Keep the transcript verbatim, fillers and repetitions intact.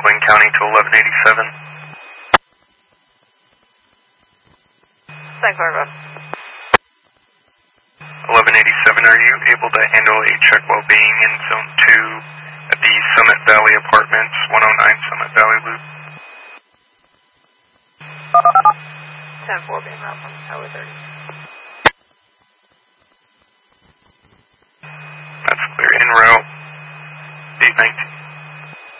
Wayne County to eleven eighty-seven. Thanks, Marvin. eleven eighty-seven, are you able to handle a check while being in Zone two at the Summit Valley Apartments, one oh nine Summit Valley Loop? ten four being route from Highway thirty. That's clear. En route